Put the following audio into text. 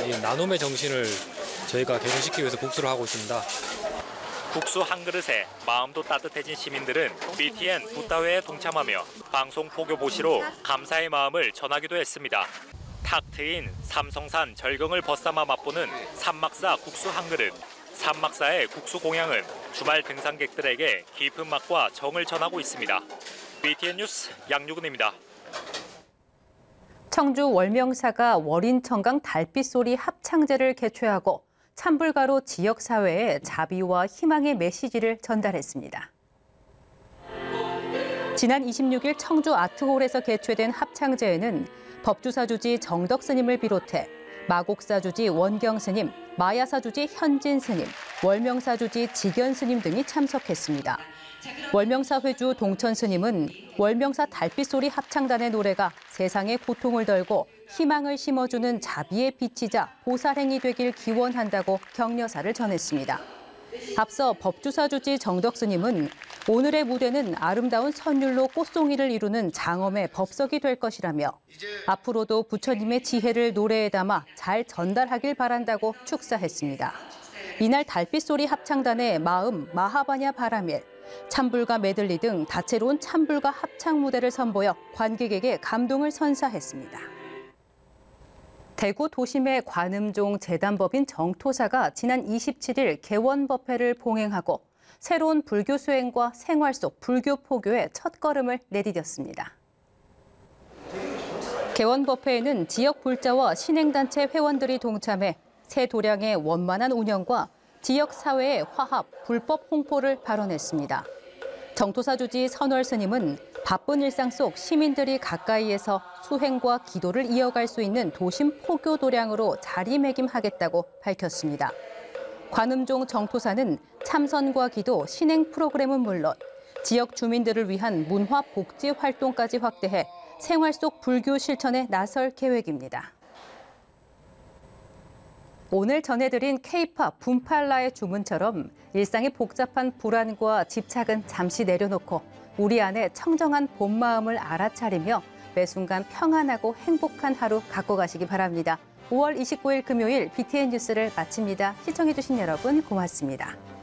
이 나눔의 정신을 저희가 계승시키기 위해서 국수를 하고 있습니다. 국수 한 그릇에 마음도 따뜻해진 시민들은 BTN 붓다회에 동참하며 방송 포교 보시로 감사의 마음을 전하기도 했습니다. 탁 트인 삼성산 절경을 벗삼아 맛보는 삼막사 국수 한 그릇. 삼막사의 국수 공양은 주말 등산객들에게 깊은 맛과 정을 전하고 있습니다. BTN 뉴스 양유근입니다. 청주 월명사가 월인청강 달빛소리 합창제를 개최하고 찬불가로 지역사회에 자비와 희망의 메시지를 전달했습니다. 지난 26일 청주 아트홀에서 개최된 합창제에는 법주사주지 정덕 스님을 비롯해 마곡사주지 원경 스님, 마야사주지 현진 스님, 월명사주지 직연 스님 등이 참석했습니다. 월명사 회주 동천 스님은 월명사 달빛소리 합창단의 노래가 세상의 고통을 덜고 희망을 심어주는 자비의 빛이자 보살행이 되길 기원한다고 격려사를 전했습니다. 앞서 법주사주지 정덕 스님은 오늘의 무대는 아름다운 선율로 꽃송이를 이루는 장엄의 법석이 될 것이라며 앞으로도 부처님의 지혜를 노래에 담아 잘 전달하길 바란다고 축사했습니다. 이날 달빛소리 합창단의 마음 마하바냐 바라밀, 찬불가 메들리 등 다채로운 찬불가 합창 무대를 선보여 관객에게 감동을 선사했습니다. 대구 도심의 관음종 재단법인 정토사가 지난 27일 개원법회를 봉행하고 새로운 불교 수행과 생활 속 불교 포교의 첫걸음을 내디뎠습니다. 개원법회에는 지역 불자와 신행단체 회원들이 동참해 새 도량의 원만한 운영과 지역 사회의 화합, 불법 홍포를 발언했습니다. 정토사 주지 선월 스님은 바쁜 일상 속 시민들이 가까이에서 수행과 기도를 이어갈 수 있는 도심 포교 도량으로 자리매김하겠다고 밝혔습니다. 관음종 정토사는 참선과 기도, 신행 프로그램은 물론 지역 주민들을 위한 문화 복지 활동까지 확대해 생활 속 불교 실천에 나설 계획입니다. 오늘 전해드린 K-팝 붐팔라의 주문처럼 일상의 복잡한 불안과 집착은 잠시 내려놓고 우리 안에 청정한 본 마음을 알아차리며 매 순간 평안하고 행복한 하루 갖고 가시기 바랍니다. 5월 29일 금요일 BTN 뉴스를 마칩니다. 시청해주신 여러분 고맙습니다.